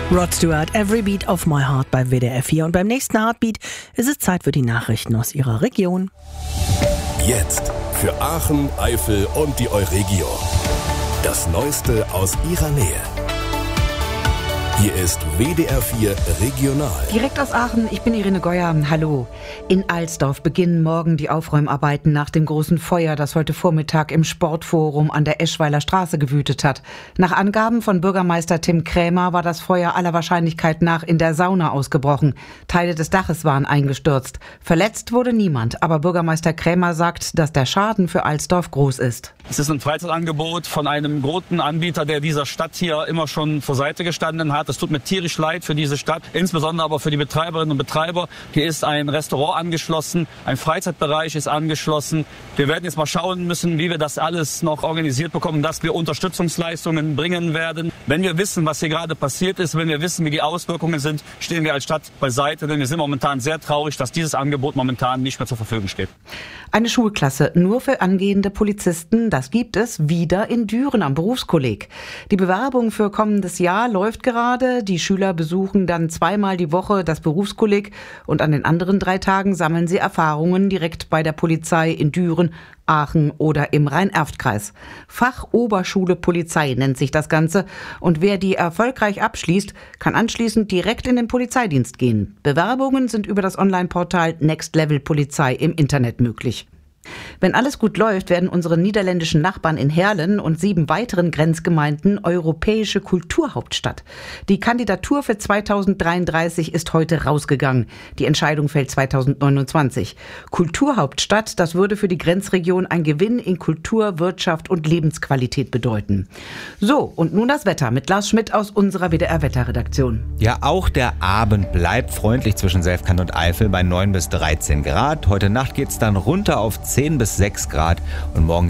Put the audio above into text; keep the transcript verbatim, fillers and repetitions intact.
Rod Stewart, Every Beat of My Heart bei W D R vier. Und beim nächsten Heartbeat ist es Zeit für die Nachrichten aus Ihrer Region. Jetzt für Aachen, Eifel und die Euregio. Das Neueste aus Ihrer Nähe. Hier ist W D R vier Regional. Direkt aus Aachen, ich bin Irene Geuer. Hallo. In Alsdorf beginnen morgen die Aufräumarbeiten nach dem großen Feuer, das heute Vormittag im Sportforum an der Eschweiler Straße gewütet hat. Nach Angaben von Bürgermeister Tim Krämer war das Feuer aller Wahrscheinlichkeit nach in der Sauna ausgebrochen. Teile des Daches waren eingestürzt. Verletzt wurde niemand, aber Bürgermeister Krämer sagt, dass der Schaden für Alsdorf groß ist. Es ist ein Freizeitangebot von einem großen Anbieter, der dieser Stadt hier immer schon zur Seite gestanden hat. Es tut mir tierisch leid für diese Stadt, insbesondere aber für die Betreiberinnen und Betreiber. Hier ist ein Restaurant angeschlossen, ein Freizeitbereich ist angeschlossen. Wir werden jetzt mal schauen müssen, wie wir das alles noch organisiert bekommen, dass wir Unterstützungsleistungen bringen werden. Wenn wir wissen, was hier gerade passiert ist, wenn wir wissen, wie die Auswirkungen sind, stehen wir als Stadt beiseite, denn wir sind momentan sehr traurig, dass dieses Angebot momentan nicht mehr zur Verfügung steht. Eine Schulklasse nur für angehende Polizisten, das gibt es wieder in Düren am Berufskolleg. Die Bewerbung für kommendes Jahr läuft gerade. Die Schüler besuchen dann zweimal die Woche das Berufskolleg und an den anderen drei Tagen sammeln sie Erfahrungen direkt bei der Polizei in Düren, Aachen oder im Rhein-Erft-Kreis. Fachoberschule Polizei nennt sich das Ganze und wer die erfolgreich abschließt, kann anschließend direkt in den Polizeidienst gehen. Bewerbungen sind über das Online-Portal Next Level Polizei im Internet möglich. Wenn alles gut läuft, werden unsere niederländischen Nachbarn in Heerlen und sieben weiteren Grenzgemeinden europäische Kulturhauptstadt. Die Kandidatur für zweitausenddreiunddreißig ist heute rausgegangen. Die Entscheidung fällt zweitausendneunundzwanzig. Kulturhauptstadt, das würde für die Grenzregion ein Gewinn in Kultur, Wirtschaft und Lebensqualität bedeuten. So, und nun das Wetter mit Lars Schmidt aus unserer W D R-Wetterredaktion. Ja, auch der Abend bleibt freundlich zwischen Selfkant und Eifel bei neun bis dreizehn Grad. Heute Nacht geht's dann runter auf zehn bis sechs Grad und morgen